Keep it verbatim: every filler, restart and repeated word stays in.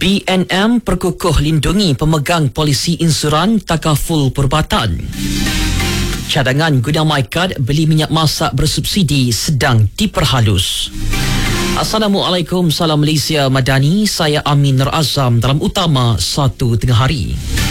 B N M perkukuh lindungi pemegang polisi insuran takaful perubatan. Cadangan guna MyCard beli minyak masak bersubsidi sedang diperhalus. Assalamualaikum, salam Malaysia Madani. Saya Amin Nur Azam dalam utama satu tengah hari.